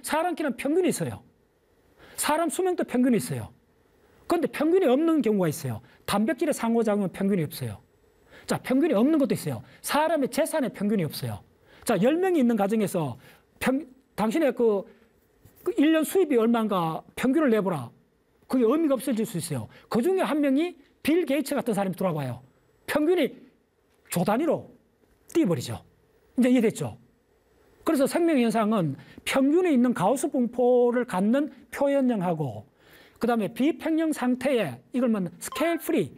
사람 키는 평균이 있어요. 사람 수명도 평균이 있어요. 그런데 평균이 없는 경우가 있어요. 단백질의 상호작용은 평균이 없어요. 자, 평균이 없는 것도 있어요. 사람의 재산의 평균이 없어요. 자, 10명이 있는 가정에서 당신의 그 1년 수입이 얼마인가 평균을 내보라. 그게 의미가 없어질 수 있어요. 그 중에 한 명이 빌 게이츠 같은 사람이 돌아와요. 평균이 조 단위로 뛰어버리죠. 이제 이해됐죠? 그래서 생명현상은 평균이 있는 가우스 분포를 갖는 표현형하고 그 다음에 비평형 상태에 이걸 뭐 스케일 프리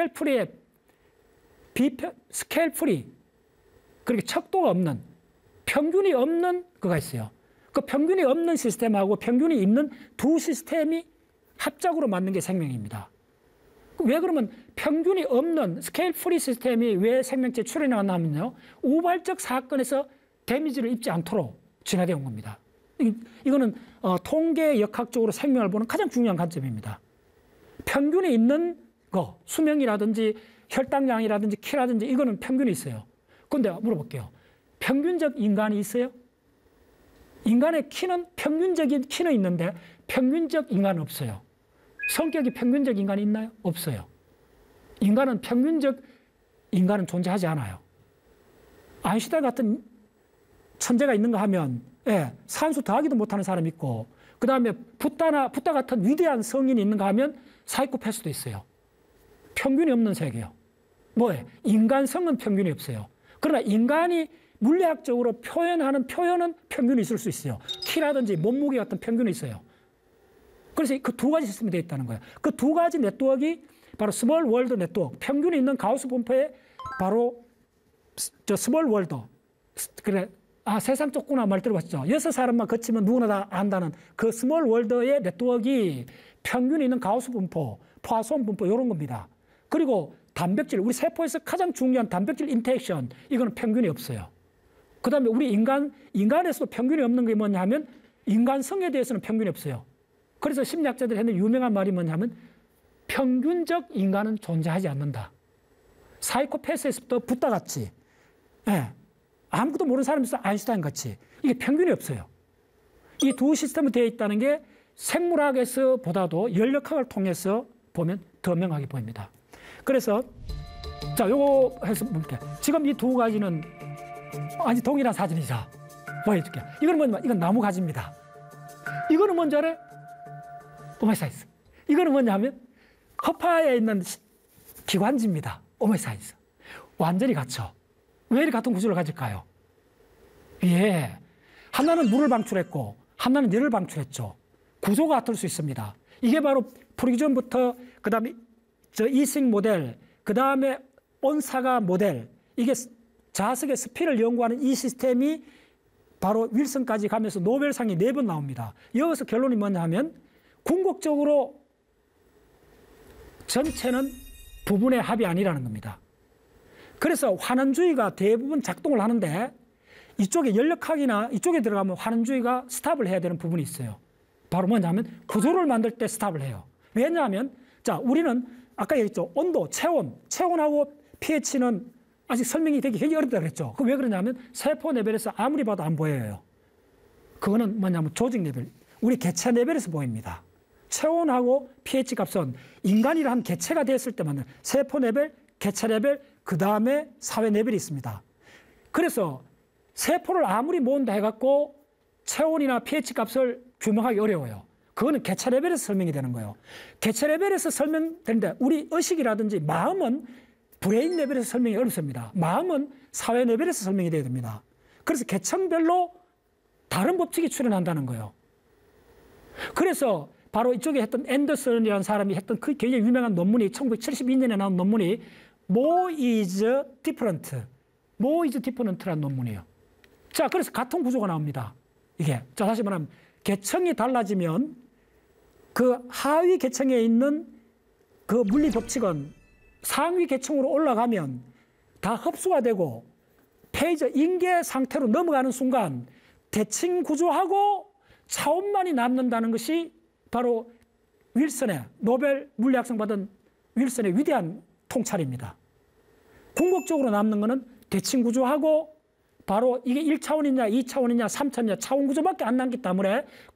그렇게 척도가 없는 평균이 없는 그가 있어요. 그 평균이 없는 시스템하고 평균이 있는 두 시스템이 합작으로 만든 게 생명입니다. 왜 그러면 평균이 없는 스케일 프리 시스템이 왜 생명체에 출현해 왔냐면요. 우발적 사건에서 데미지를 입지 않도록 진화되어 온 겁니다. 이거는 통계 역학적으로 생명을 보는 가장 중요한 관점입니다. 평균이 있는 거, 수명이라든지 혈당량이라든지 키라든지 이거는 평균이 있어요. 그런데 물어볼게요. 평균적 인간이 있어요? 인간의 키는 평균적인 키는 있는데 평균적 인간은 없어요. 성격이 평균적 인간이 있나요? 없어요. 인간은 평균적 인간은 존재하지 않아요. 아인슈타인 같은 천재가 있는가 하면 산수 더하기도 못하는 사람이 있고 그 다음에 붓다 같은 위대한 성인이 있는가 하면 사이코패스도 있어요. 평균이 없는 세계요. 뭐예요? 인간성은 평균이 없어요. 그러나 인간이 물리학적으로 표현하는 표현은 평균이 있을 수 있어요. 키라든지 몸무게 같은 평균이 있어요. 그래서 그 두 가지 시스템이 되어 있다는 거예요. 그 두 가지 네트워크가 바로 스몰 월드 네트워크, 평균이 있는 가우스 분포에 바로 저 스몰 월드. 그래, 세상 좁구나 말 들어봤죠. 6사람만 거치면 누구나 다 안다는 그 스몰 월드의 네트워크가 평균이 있는 가우스 분포, 포아손 분포 이런 겁니다. 그리고 단백질, 우리 세포에서 가장 중요한 단백질 인터액션, 이거는 평균이 없어요. 그 다음에 우리 인간에서도 평균이 없는 게 뭐냐 하면 인간성에 대해서는 평균이 없어요. 그래서 심리학자들이 하는 유명한 말이 뭐냐면 평균적 인간은 존재하지 않는다. 사이코패스에서부터 붓다같이 아무것도 모르는 사람에서 아인슈타인 같이 이게 평균이 없어요. 이 두 시스템이 되어 있다는 게 생물학에서보다도 연력학을 통해서 보면 더 명확히 보입니다. 그래서 자, 요거 해서 볼게요. 지금 이 두 가지는 아주 동일한 사진이죠. 보여줄게. 이거는 뭐냐면 이건 나무 가지입니다. 이거는 뭔지 알아요? 오메사이스. 이거는 뭐냐 하면 허파에 있는 기관지입니다. 오메사이스. 완전히 같죠. 왜 이렇게 같은 구조를 가질까요? 예. 하나는 물을 방출했고 하나는 열을 방출했죠. 구조가 같을 수 있습니다. 이게 바로 프리전부터 그다음에 저 이식 모델, 그다음에 온사가 모델, 이게 자석의 스피를 연구하는 이 시스템이 바로 윌슨까지 가면서 노벨상이 4번 나옵니다. 여기서 결론이 뭐냐 하면 궁극적으로 전체는 부분의 합이 아니라는 겁니다. 그래서 환원주의가 대부분 작동을 하는데 이쪽에 연력학이나 이쪽에 들어가면 환원주의가 스탑을 해야 되는 부분이 있어요. 바로 뭐냐면 구조를 만들 때 스탑을 해요. 왜냐하면 자, 우리는 아까 얘기했죠. 온도, 체온하고 pH는 아직 설명이 되기 굉장히 어렵다고 그랬죠. 그 왜 그러냐면 세포 레벨에서 아무리 봐도 안 보여요. 그거는 뭐냐면 조직 레벨, 우리 개체 레벨에서 보입니다. 체온하고 pH 값은 인간이라 한 개체가 됐을 때만 세포 레벨, 개체 레벨, 그 다음에 사회 레벨이 있습니다. 그래서 세포를 아무리 모은다 해갖고 체온이나 pH 값을 규명하기 어려워요. 그거는 개체 레벨에서 설명이 되는 거예요. 개체 레벨에서 설명되는데 우리 의식이라든지 마음은 브레인 레벨에서 설명이 어렵습니다. 마음은 사회 레벨에서 설명이 돼야 됩니다. 그래서 계층별로 다른 법칙이 출현한다는 거예요. 그래서 바로 이쪽에 했던 앤더슨이라는 사람이 했던 그 굉장히 유명한 논문이 1972년에 나온 논문이 More is different라는 논문이에요. 자, 그래서 같은 구조가 나옵니다. 이게. 자, 다시 말하면 계층이 달라지면 그 하위 계층에 있는 그 물리 법칙은 상위 계층으로 올라가면 다 흡수가 되고 페이저 인계 상태로 넘어가는 순간 대칭 구조하고 차원만이 남는다는 것이 바로 윌슨의 노벨 물리학상 받은 윌슨의 위대한 통찰입니다. 궁극적으로 남는 것은 대칭 구조하고 바로 이게 1차원이냐, 2차원이냐, 3차원이냐 차원 구조밖에 안 남기 때문에